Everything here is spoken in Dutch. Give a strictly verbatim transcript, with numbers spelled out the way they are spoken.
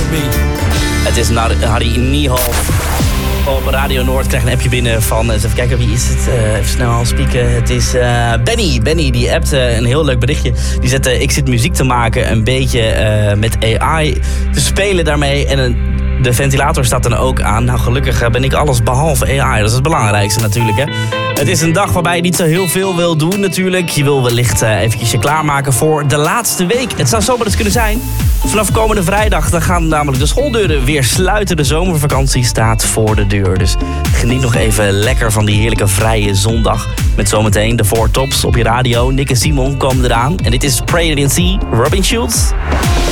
Het is Harry Niehoff. Op Radio Noord krijg een appje binnen van... Even kijken, wie is het? Uh, even snel spieken. Het is uh, Benny. Benny, die appt uh, een heel leuk berichtje. Die zet, uh, ik zit muziek te maken, een beetje uh, met A I te spelen daarmee. En een, de ventilator staat dan ook aan. Nou, gelukkig uh, ben ik alles behalve A I. Dat is het belangrijkste natuurlijk, hè. Het is een dag waarbij je niet zo heel veel wil doen natuurlijk. Je wil wellicht uh, eventjes je klaarmaken voor de laatste week. Het zou zomaar eens kunnen zijn. Vanaf komende vrijdag dan gaan namelijk de schooldeuren weer sluiten. De zomervakantie staat voor de deur. Dus geniet nog even lekker van die heerlijke vrije zondag. Met zometeen de Four Tops op je radio. Nick en Simon komen eraan. En dit is Pray It In Sea, Robin Schulz.